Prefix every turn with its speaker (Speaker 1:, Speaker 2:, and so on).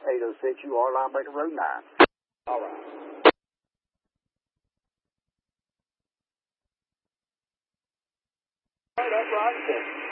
Speaker 1: 806, you are line breaker road 9.
Speaker 2: All right. That's right.